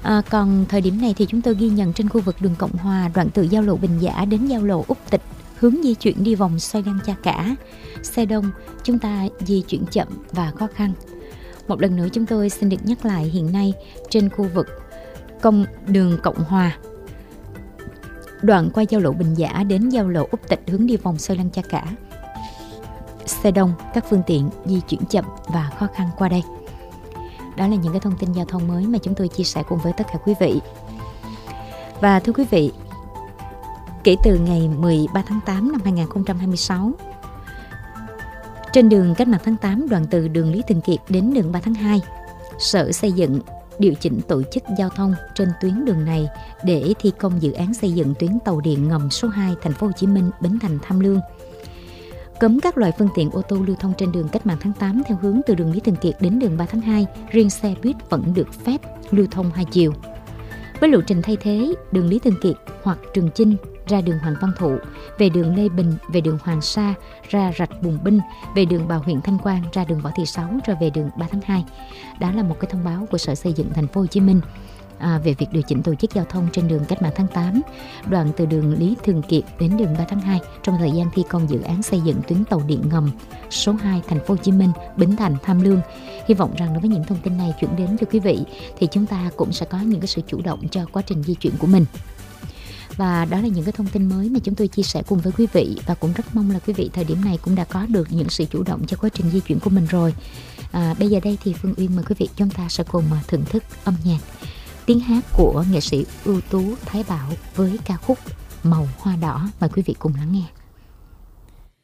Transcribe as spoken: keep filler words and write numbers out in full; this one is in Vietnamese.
À, còn thời điểm này thì chúng tôi ghi nhận trên khu vực đường Cộng Hòa, đoạn từ giao lộ Bình Giả đến giao lộ Úc Tịch, hướng di chuyển đi vòng xoay Lăng Cha Cả. Xe đông, chúng ta di chuyển chậm và khó khăn. Một lần nữa chúng tôi xin được nhắc lại, hiện nay trên khu vực công đường Cộng Hòa, đoạn qua giao lộ Bình Giả đến giao lộ Úc Tịch hướng đi vòng xoay Lăng Cha Cả, xe đông, các phương tiện di chuyển chậm và khó khăn qua đây. Đó là những cái thông tin giao thông mới mà chúng tôi chia sẻ cùng với tất cả quý vị. Và thưa quý vị, kể từ ngày mười ba tháng tám năm hai nghìn không trăm hai mươi sáu, trên đường Cách mạng tháng tám, đoạn từ đường Lý Thường Kiệt đến đường ba tháng hai, Sở Xây dựng điều chỉnh tổ chức giao thông trên tuyến đường này để thi công dự án xây dựng tuyến tàu điện ngầm số hai Thành phố Hồ Chí Minh Bến Thành Tham Lương. Cấm các loại phương tiện ô tô lưu thông trên đường Cách mạng tháng tám theo hướng từ đường Lý Thường Kiệt đến đường ba tháng hai, riêng xe buýt vẫn được phép lưu thông hai chiều. Với lộ trình thay thế, đường Lý Thường Kiệt hoặc Trường Chinh ra đường Hoàng Văn Thụ, về đường Lê Bình, về đường Hoàng Sa, ra rạch Bùng Binh, về đường Bà huyện Thanh Quang, ra đường Võ Thị Sáu, rồi về đường ba tháng hai. Đó là một cái thông báo của Sở Xây dựng Thành phố Hồ Chí Minh à, về việc điều chỉnh tổ chức giao thông trên đường Cách mạng tháng tám, đoạn từ đường Lý Thường Kiệt đến đường ba tháng hai trong thời gian thi công dự án xây dựng tuyến tàu điện ngầm số hai Thành phố Hồ Chí Minh Bến Thành Tham Lương. Hy vọng rằng đối với những thông tin này chuyển đến cho quý vị thì chúng ta cũng sẽ có những cái sự chủ động cho quá trình di chuyển của mình. Và đó là những cái thông tin mới mà chúng tôi chia sẻ cùng với quý vị, và cũng rất mong là quý vị thời điểm này cũng đã có được những sự chủ động cho quá trình di chuyển của mình rồi. À, bây giờ đây thì Phương Uyên mời quý vị chúng ta sẽ cùng thưởng thức âm nhạc, tiếng hát của nghệ sĩ ưu tú Thái Bảo với ca khúc Màu Hoa Đỏ. Mời quý vị cùng lắng nghe.